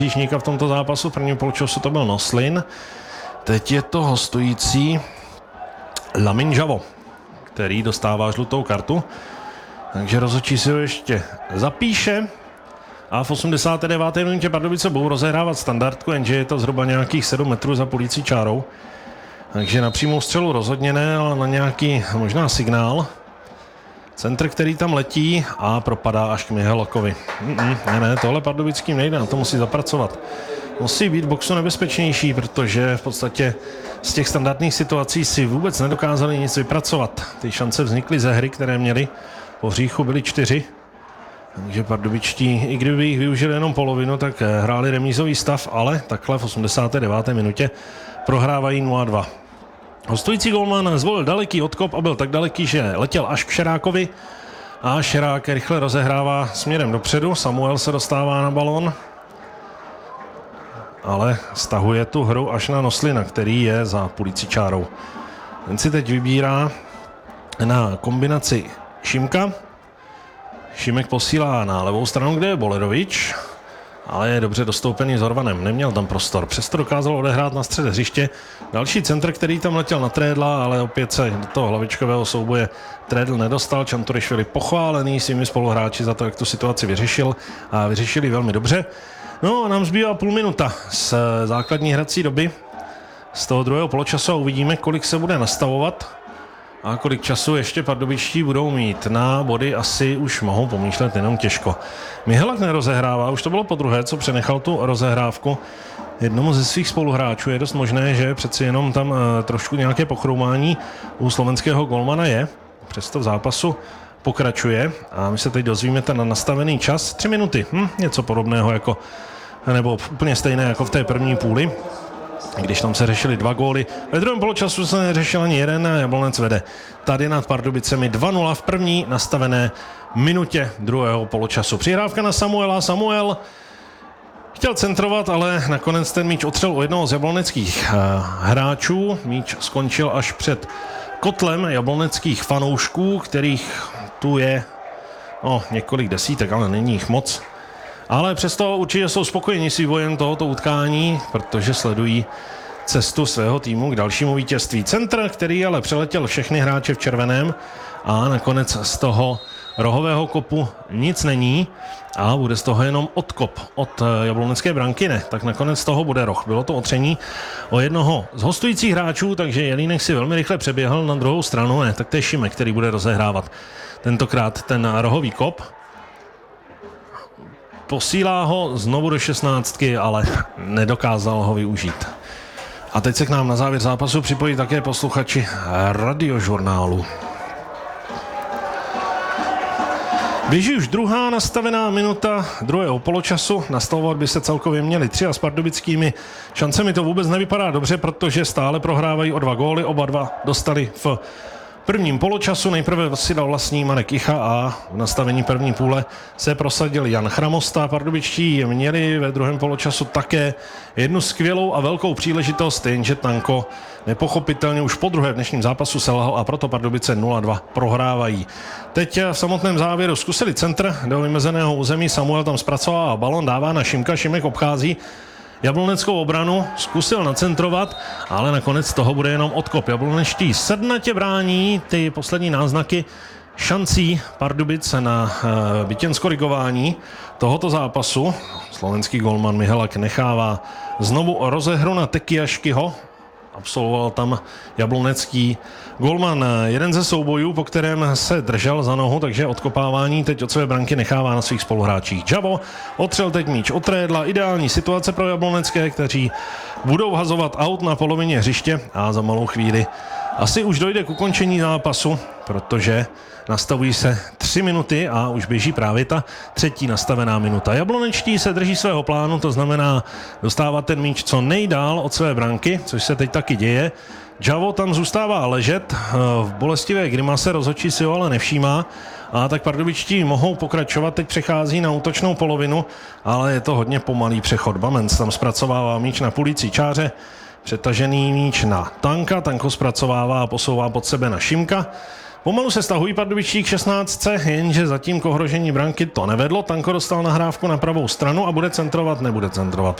Říšníka v tomto zápasu. V prvním poločasu to byl Noslin. Teď je to hostující Lamin Javo, který dostává žlutou kartu. Takže rozhodčí si ho ještě zapíše. A v 89. minutě Pardubice budou rozehrávat standardku, jenže je to zhruba nějakých 7 metrů za policí čárou. Takže na přímou střelu rozhodně ne, ale na nějaký možná signál. Centr, který tam letí a propadá až k Mihelakovi. Ne, tohle pardubickým nejde, na to musí zapracovat. Musí být v boxu nebezpečnější, protože v podstatě z těch standardních situací si vůbec nedokázali nic vypracovat. Ty šance vznikly ze hry, které měli. Po hříchu byly 4. Takže pardubičtí, i kdyby jich využili jenom polovinu, tak hráli remízový stav, ale takhle v 89. minutě prohrávají 0-2. Hostující golman zvolil daleký odkop a byl tak daleký, že letěl až k Šerákovi a Šerák rychle rozehrává směrem dopředu. Samuel se dostává na balon, ale stahuje tu hru až na Noslina, který je za policí čárou. Ten si teď vybírá na kombinaci Šimka. Šimek posílá na levou stranu, kde je Bolerovič, ale je dobře dostoupený s Horvanem, neměl tam prostor. Přesto dokázal odehrát na střed hřiště. Další centr, který tam letěl na Trédla, ale opět se do toho hlavičkového souboje Trédl nedostal. Čanturišvili pochválený svými spoluhráči za to, jak tu situaci vyřešil a vyřešili velmi dobře. No a nám zbývá půl minuta z základní hrací doby. Z toho druhého poločasu uvidíme, kolik se bude nastavovat a kolik času ještě pardubičtí budou mít. Na body asi už mohou pomýšlet jenom těžko. Mihalak nerozehrává, už to bylo podruhé, co přenechal tu rozehrávku jednomu ze svých spoluhráčů. Je dost možné, že přeci jenom tam trošku nějaké pochroumání u slovenského golmana je. Přesto v zápasu pokračuje a my se teď dozvíme ten nastavený čas. 3 minuty, něco podobného jako, nebo úplně stejné jako v té první půli, když tam se řešili 2 góly. Ve druhém poločasu se neřešil ani jeden a Jablonec vede tady nad Pardubicemi 2-0 v první nastavené minutě druhého poločasu. Přihrávka na Samuela. Samuel chtěl centrovat, ale nakonec ten míč otřel u jednoho z jabloneckých hráčů. Míč skončil až před kotlem jabloneckých fanoušků, kterých tu je několik desítek, ale není jich moc. Ale přesto určitě jsou spokojeni s vývojem tohoto utkání, protože sledují cestu svého týmu k dalšímu vítězství. Centr, který ale přeletěl všechny hráče v červeném a nakonec z toho rohového kopu nic není a bude z toho jenom odkop od jablonecké branky. Ne, tak nakonec z toho bude roh. Bylo to otření o jednoho z hostujících hráčů, takže Jelínek si velmi rychle přeběhl na druhou stranu. Ne, tak to je Šimek, který bude rozehrávat tentokrát ten rohový kop. Posílá ho znovu do 16, ale nedokázal ho využít. A teď se k nám na závěr zápasu připojí také posluchači Radiožurnálu. Běží už druhá nastavená minuta druhého poločasu. Nastavovat by se celkově měli 3 a s pardubickými šancemi to vůbec nevypadá dobře, protože stále prohrávají o 2 góly. Oba dva dostali v prvním poločasu. Nejprve si dal vlastní Marek Icha a v nastavení první půle se prosadil Jan Chramosta. Pardubičtí měli ve druhém poločasu také jednu skvělou a velkou příležitost, jenže Tanko nepochopitelně už po druhé v dnešním zápasu selhal a proto Pardubice 0-2 prohrávají. Teď v samotném závěru zkusili centr do vymezeného území. Samuel tam zpracovává balon, dává na Šimka. Šimek obchází jabloneckou obranu, zkusil nacentrovat, ale nakonec z toho bude jenom odkop. Jablonečtí sednatě brání ty poslední náznaky šancí Pardubic na vítězkorigování tohoto zápasu. Slovenský golman Mihalak nechává znovu rozehru na Tekiaškyho. Absolvoval tam jablonecký golman jeden ze soubojů, po kterém se držel za nohu, takže odkopávání teď od své branky nechává na svých spoluhráčích. Javo otřel teď míč od Trédla, ideální situace pro jablonecké, kteří budou hazovat aut na polovině hřiště a za malou chvíli asi už dojde k ukončení zápasu, protože nastavují se 3 minuty a už běží právě ta třetí nastavená minuta. Jablonečtí se drží svého plánu, to znamená dostávat ten míč co nejdál od své branky, což se teď taky děje. Javo tam zůstává ležet v bolestivé grimase, rozhodčí si ho ale nevšímá a tak pardubičtí mohou pokračovat, teď přechází na útočnou polovinu, ale je to hodně pomalý přechod. Bamenc tam zpracovává míč na policí čáře, přetažený míč na Tanka, Tanko zpracovává a posouvá pod sebe na Šimka. Pomalu se stahují pardubičtí k 16, jenže zatím k ohrožení branky to nevedlo. Tanko dostal nahrávku na pravou stranu a bude centrovat, nebude centrovat.